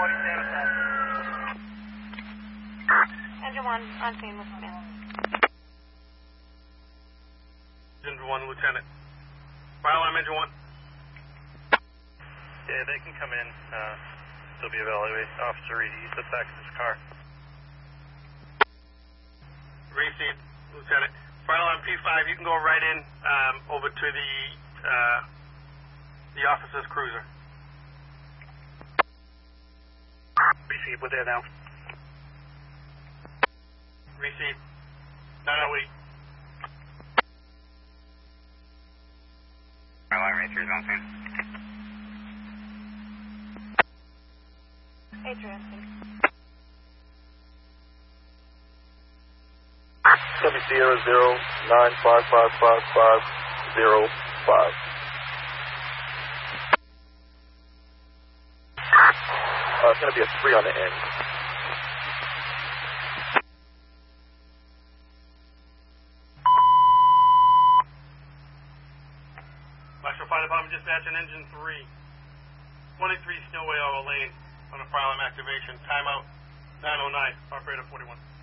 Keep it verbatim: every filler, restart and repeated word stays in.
Engine one, on scene, Lieutenant. Engine one, Lieutenant. Fire alarm, engine one. Yeah, they can come in. Uh, still be evaluated. Officer Reed, he's the back of his car. Received, Lieutenant. Fire alarm P five, you can go right in um, over to the uh, the officer's cruiser. Received, we're there now. Received. nine oh eight. Fire alarm Rangers on scene. Interesting. Seven Sierra zero nine five five five five zero five. Uh, it's going to be a three on the end. Marshall Fire Department dispatch on engine three. twenty-three Snowway Owl Lane on a fire alarm activation. Timeout nine oh nine. Operator forty-one.